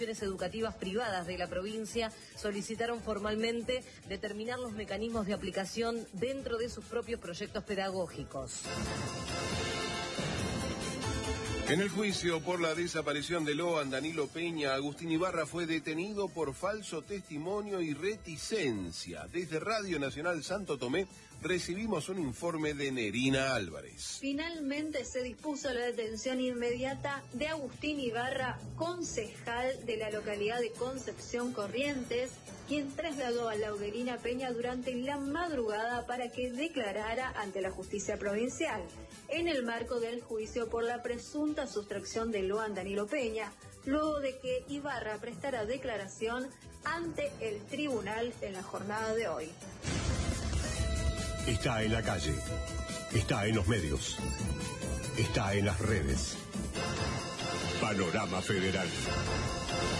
Educativas privadas de la provincia solicitaron formalmente determinar los mecanismos de aplicación dentro de sus propios proyectos pedagógicos. En el juicio por la desaparición de Loan Danilo Peña, Agustín Ibarra fue detenido por falso testimonio y reticencia. Desde Radio Nacional Santo Tomé recibimos un informe de Nerina Álvarez. Finalmente se dispuso la detención inmediata de Agustín Ibarra, concejal de la localidad de Concepción Corrientes, quien trasladó a Laudelina Peña durante la madrugada para que declarara ante la justicia provincial, en el marco del juicio por la presunta sustracción de Loan Danilo Peña, luego de que Ibarra prestara declaración ante el tribunal en la jornada de hoy. Está en la calle, está en los medios, está en las redes. Panorama Federal.